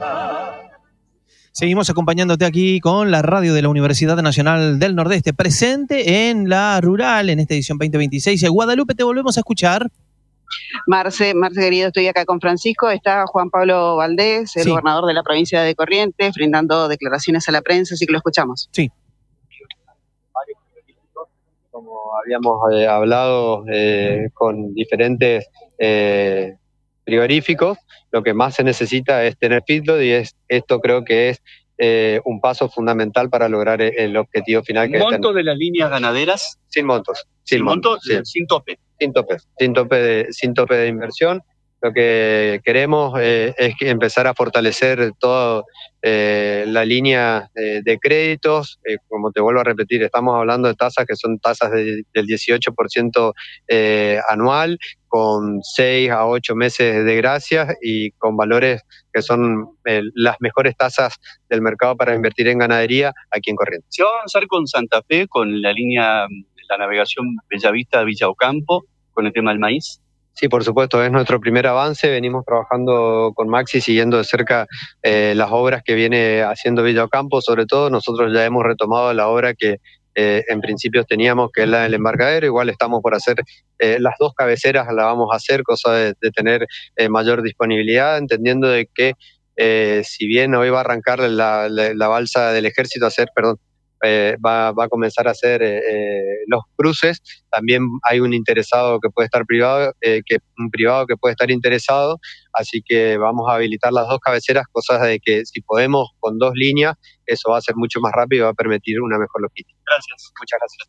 Seguimos acompañándote aquí con la radio de la Universidad Nacional del Nordeste, presente en la Rural, en esta edición 2026. Guadalupe, te volvemos a escuchar. Marce querido, estoy acá con Francisco, está Juan Pablo Valdés, el gobernador de la provincia de Corrientes, brindando declaraciones a la prensa, así que lo escuchamos. Sí. Como habíamos hablado con diferentes frigoríficos, lo que más se necesita es tener feedlot y esto creo que es un paso fundamental para lograr el objetivo final. ¿Monto de las líneas ganaderas? Sin montos. ¿Sin monto? Sí. Sin tope. Sin tope de inversión. Lo que queremos es empezar a fortalecer toda la línea de créditos. Como te vuelvo a repetir, estamos hablando de tasas que son tasas del 18% anual, con 6 a 8 meses de gracia y con valores que son las mejores tasas del mercado para invertir en ganadería aquí en Corrientes. ¿Se va a avanzar con Santa Fe, con la línea, la navegación Bellavista-Villa Ocampo, con el tema del maíz? Sí, por supuesto, es nuestro primer avance. Venimos trabajando con Maxi, siguiendo de cerca las obras que viene haciendo Villa Ocampo. Sobre todo, nosotros ya hemos retomado la obra que en principio teníamos, que es la del embarcadero. Igual estamos por hacer las 2 cabeceras, la vamos a hacer, cosa de tener mayor disponibilidad, entendiendo de que si bien hoy va a arrancar la balsa del ejército va a comenzar a hacer los cruces. También hay un interesado que puede estar un privado que puede estar interesado, así que vamos a habilitar las 2 cabeceras, cosas de que si podemos con 2 líneas, eso va a ser mucho más rápido y va a permitir una mejor logística. Gracias. Muchas gracias.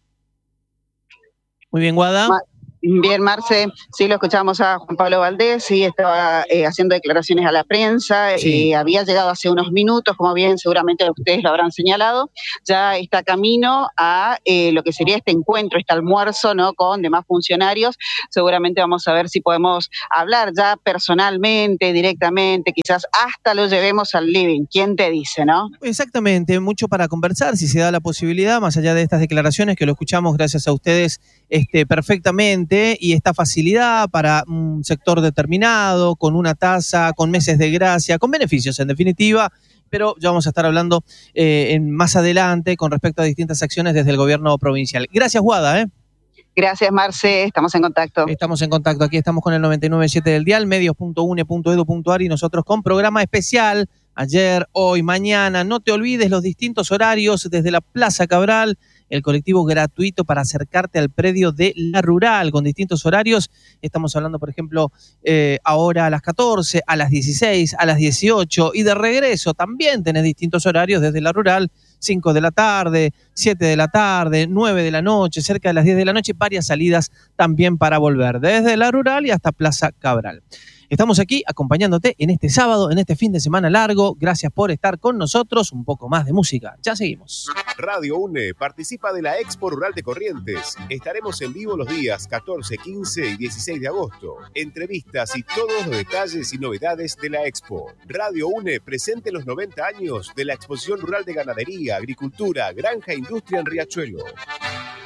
Muy bien, Guada. Bien, Marce, sí, lo escuchamos a Juan Pablo Valdés, sí, estaba haciendo declaraciones a la prensa, sí. Había llegado hace unos minutos, como bien seguramente ustedes lo habrán señalado, ya está camino a lo que sería este encuentro, este almuerzo, ¿no?, con demás funcionarios. Seguramente vamos a ver si podemos hablar ya personalmente, directamente, quizás hasta lo llevemos al living, ¿quién te dice, no? Exactamente, mucho para conversar, si se da la posibilidad, más allá de estas declaraciones que lo escuchamos gracias a ustedes perfectamente, y esta facilidad para un sector determinado, con una tasa, con meses de gracia, con beneficios en definitiva, pero ya vamos a estar hablando más adelante con respecto a distintas acciones desde el gobierno provincial. Gracias, Guada. Gracias, Marce, estamos en contacto. Estamos en contacto, aquí estamos con el 99.7 del dial, medios.une.edu.ar y nosotros con programa especial, ayer, hoy, mañana. No te olvides los distintos horarios desde la Plaza Cabral, el colectivo gratuito para acercarte al predio de la Rural, con distintos horarios. Estamos hablando, por ejemplo, ahora a las 14, a las 16, a las 18, y de regreso también tenés distintos horarios desde la Rural, 5 de la tarde, 7 de la tarde, 9 de la noche, cerca de las 10 de la noche, varias salidas también para volver, desde la Rural y hasta Plaza Cabral. Estamos aquí acompañándote en este sábado, en este fin de semana largo. Gracias por estar con nosotros. Un poco más de música. Ya seguimos. Radio UNE participa de la Expo Rural de Corrientes. Estaremos en vivo los días 14, 15 y 16 de agosto. Entrevistas y todos los detalles y novedades de la Expo. Radio UNE presente los 90 años de la Exposición Rural de Ganadería, Agricultura, Granja e Industria en Riachuelo.